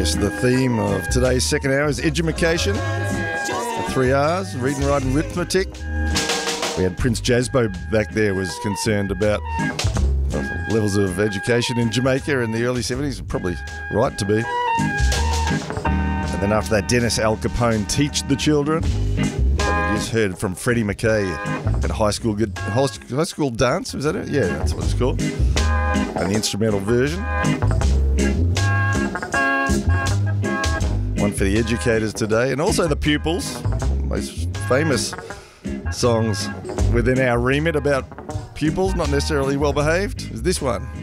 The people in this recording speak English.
Yes, the theme of today's second hour is edumacation. The 3 R's, reading, writing, arithmetic. We had Prince Jasbo back there was concerned about levels of education in Jamaica in the early 70s. Probably right to be. And then after that, Dennis Al Capone, Teach the Children. We just heard from Freddie McKay at high school dance. Was that it? Yeah, that's what it's called. And the instrumental version. One for the educators today, and also the pupils. Most famous songs within our remit about pupils, not necessarily well behaved, is this one.